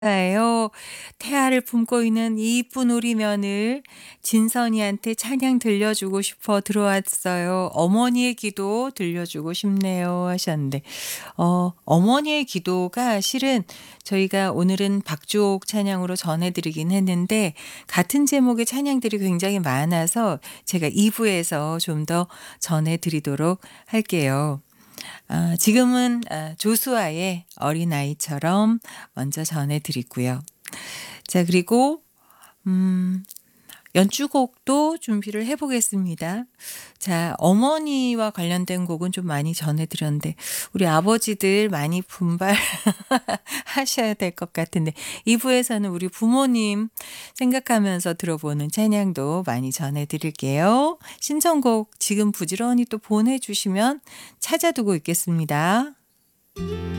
예요. 태아를 품고 있는 이 이쁜 우리 며느리 진선이한테 찬양 들려주고 싶어 들어왔어요. 어머니의 기도 들려주고 싶네요 하셨는데 어머니의 기도가 실은 저희가 오늘은 박주옥 찬양으로 전해드리긴 했는데 같은 제목의 찬양들이 굉장히 많아서 제가 2 부에서 좀 더 전해드리도록 할게요. 지금은 조수아의 어린아이처럼 먼저 전해 드리고요. 자 그리고 음 연주곡도 준비를 해 보겠습니다. 자 어머니와 관련된 곡은 좀 많이 전해 드렸는데 우리 아버지들 많이 분발하셔야 될 것 같은데 2 부에서는 우리 부모님 생각하면서 들어보는 찬양도 많이 전해 드릴게요. 신청곡 지금 부지런히 또 보내 주시면 찾아 두고 있겠습니다.